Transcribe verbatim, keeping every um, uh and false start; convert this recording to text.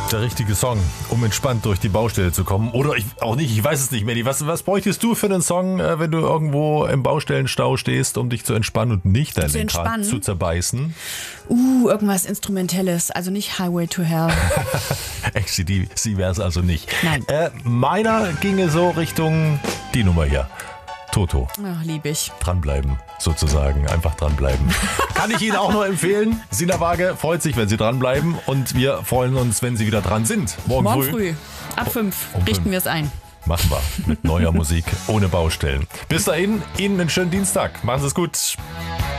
Der richtige Song, um entspannt durch die Baustelle zu kommen. Oder ich, auch nicht, ich weiß es nicht, Melli. Was, was bräuchtest du für einen Song, äh, wenn du irgendwo im Baustellenstau stehst, um dich zu entspannen und nicht dein Lenkrad zu zerbeißen? Uh, irgendwas Instrumentelles, also nicht Highway to Hell. A C D C wäre es also nicht. Nein. Äh, meiner ginge so Richtung die Nummer hier. Toto. Ach, lieb ich. Dranbleiben, sozusagen. Einfach dranbleiben. Kann ich Ihnen auch nur empfehlen. Sina Waage freut sich, wenn Sie dranbleiben. Und wir freuen uns, wenn Sie wieder dran sind. Morgen, Morgen früh. früh. Ab fünf Um richten fünf. wir es ein. Machen wir. Mit neuer Musik, ohne Baustellen. Bis dahin, Ihnen einen schönen Dienstag. Machen Sie es gut.